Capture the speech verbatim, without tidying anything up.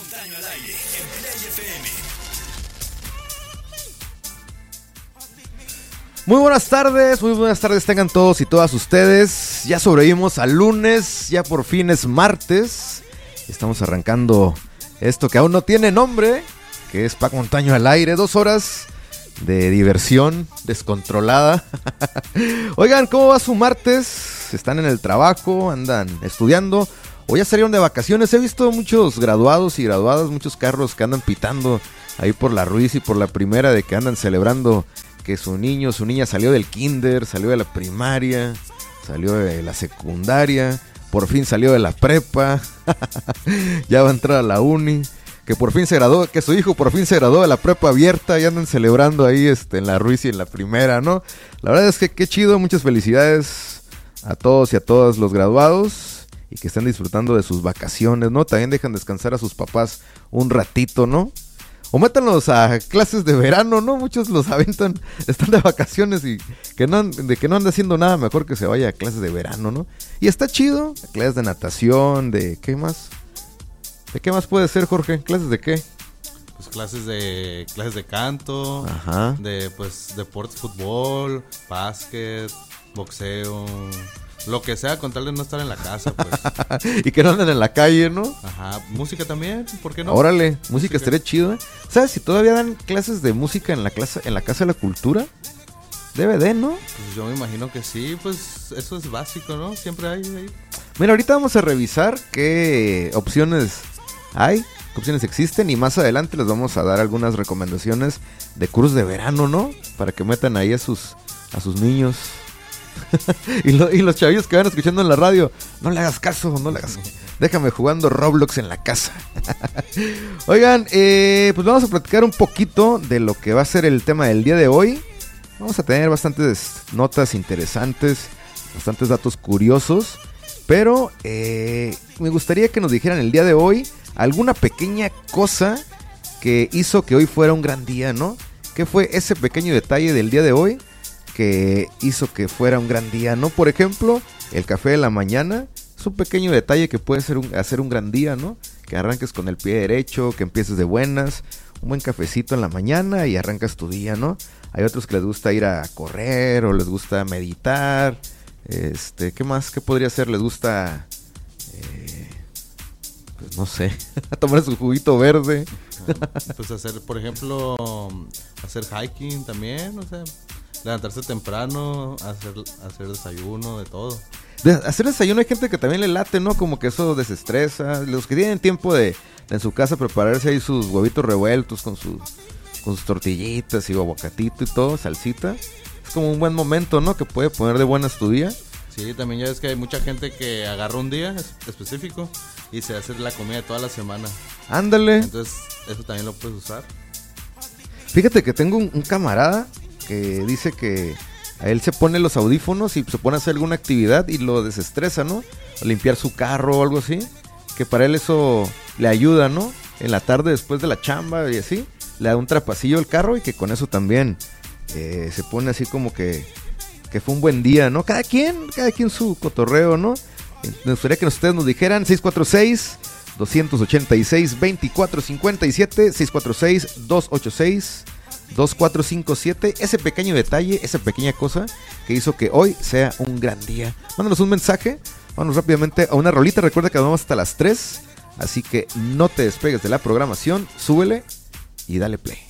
Montaño al aire en Play F M. Muy buenas tardes, muy buenas tardes tengan todos y todas ustedes. Ya sobrevivimos al lunes, ya por fin es martes. Estamos arrancando esto que aún no tiene nombre, que es Pac Montaño al aire. Dos horas de diversión descontrolada. Oigan, ¿cómo va su martes? ¿Están en el trabajo? ¿Andan estudiando? ¿O ya salieron de vacaciones? He visto muchos graduados y graduadas, muchos carros que andan pitando ahí por la Ruiz y por la Primera, de que andan celebrando que su niño, su niña salió del kinder, salió de la primaria, salió de la secundaria, por fin salió de la prepa, ya va a entrar a la uni, que por fin se graduó, que su hijo por fin se graduó de la prepa abierta y andan celebrando ahí este, en la Ruiz y en la Primera, ¿no? La verdad es que qué chido, muchas felicidades a todos y a todas los graduados y que estén disfrutando de sus vacaciones, ¿no? También dejan descansar a sus papás un ratito, ¿no? O métanlos a clases de verano, ¿no? Muchos los aventan, están de vacaciones y que no, de que no anda haciendo nada, mejor que se vaya a clases de verano, ¿no? Y está chido, clases de natación, de ¿qué más? ¿De qué más puede ser, Jorge? ¿Clases de qué? Pues clases de clases de canto, Ajá. De pues deportes, fútbol, básquet, boxeo, lo que sea con tal de no estar en la casa, pues. Y que no anden en la calle, ¿no? Ajá, música también, ¿por qué no? Órale, música, música estaría chido, ¿eh? ¿Sabes si todavía dan clases de música en la clase, en la Casa de la Cultura? Debe de, ¿no? Pues yo me imagino que sí, pues eso es básico, ¿no? Siempre hay ahí. Mira, ahorita vamos a revisar qué opciones hay, qué opciones existen, y más adelante les vamos a dar algunas recomendaciones de cursos de verano, ¿no? Para que metan ahí a sus, a sus niños. y, lo, y los chavillos que van escuchando en la radio, no le hagas caso, no le hagas caso. Déjame jugando Roblox en la casa. Oigan, eh, pues vamos a platicar un poquito de lo que va a ser el tema del día de hoy. Vamos a tener bastantes notas interesantes, bastantes datos curiosos. Pero eh, me gustaría que nos dijeran el día de hoy alguna pequeña cosa que hizo que hoy fuera un gran día, ¿no? ¿Qué fue ese pequeño detalle del día de hoy que hizo que fuera un gran día, ¿no? Por ejemplo, el café de la mañana es un pequeño detalle que puede ser un, hacer un gran día, ¿no? Que arranques con el pie derecho, que empieces de buenas, un buen cafecito en la mañana y arrancas tu día, ¿no? Hay otros que les gusta ir a correr o les gusta meditar. Este, ¿qué más? ¿Qué podría ser? ¿Les gusta? Eh, pues no sé, tomar su juguito verde. Pues hacer, por ejemplo, hacer hiking también, o sea, levantarse temprano, hacer, hacer desayuno, de todo. De hacer desayuno hay gente que también le late, ¿no? Como que eso desestresa. Los que tienen tiempo de, de en su casa prepararse ahí sus huevitos revueltos con, su, con sus tortillitas y aguacatito y todo, salsita. Es como un buen momento, ¿no? Que puede poner de buenas tu día. Sí, también ya ves que hay mucha gente que agarra un día específico y se hace la comida de toda la semana. Ándale. Entonces, eso también lo puedes usar. Fíjate que tengo un, un camarada que dice que a él se pone los audífonos y se pone a hacer alguna actividad y lo desestresa, ¿no? A limpiar su carro o algo así. Que para él eso le ayuda, ¿no? En la tarde después de la chamba y así, le da un trapacillo al carro y que con eso también eh, se pone así como que, que fue un buen día, ¿no? Cada quien, cada quien su cotorreo, ¿no? Me gustaría que ustedes nos dijeran seis cuatro seis, dos ocho seis, dos cuatro cinco siete, seis cuatro seis, dos ocho seis, dos cuatro cinco siete, ese pequeño detalle, esa pequeña cosa que hizo que hoy sea un gran día. Mándanos un mensaje, vámonos rápidamente a una rolita. Recuerda que vamos hasta las tres, así que no te despegues de la programación, súbele y dale play.